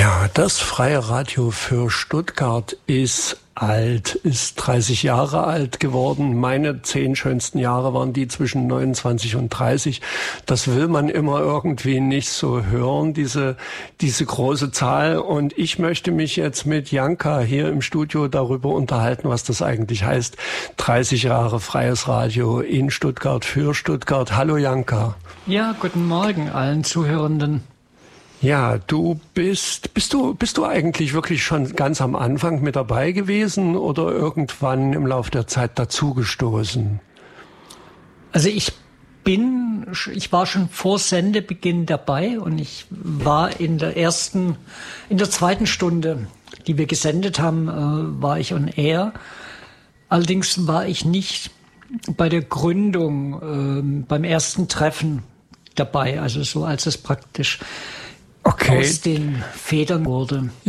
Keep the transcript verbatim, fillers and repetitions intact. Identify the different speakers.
Speaker 1: Ja, das freie Radio für Stuttgart ist alt, ist dreißig Jahre alt geworden. Meine zehn schönsten Jahre waren die zwischen neunundzwanzig und dreißig. Das will man immer irgendwie nicht so hören, diese, diese große Zahl. Und ich möchte mich jetzt mit Janka hier im Studio darüber unterhalten, was das eigentlich heißt. dreißig Jahre freies Radio in Stuttgart für Stuttgart. Hallo Janka.
Speaker 2: Ja, guten Morgen allen Zuhörenden.
Speaker 1: Ja, du bist, bist du, bist du eigentlich wirklich schon ganz am Anfang mit dabei gewesen oder irgendwann im Laufe der Zeit dazugestoßen?
Speaker 2: Also ich bin, ich war schon vor Sendebeginn dabei und ich war in der ersten, in der zweiten Stunde, die wir gesendet haben, äh, war ich on air. Allerdings war ich nicht bei der Gründung, äh, beim ersten Treffen dabei, also so als es praktisch
Speaker 1: Okay.
Speaker 2: aus den Federn wurde.